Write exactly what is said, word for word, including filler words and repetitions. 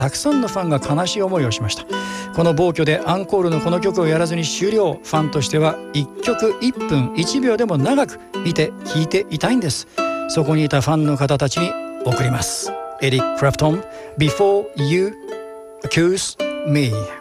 たくさんのファンが悲しい思いをしました。この暴挙でアンコールのこの曲をやらずに終了。ファンとしてはいっきょくいっぷんいちびょうでも長く見て聴いていたいんです。そこにいたファンの方たちに送ります。エリック・クラプトン Before You Accuse Me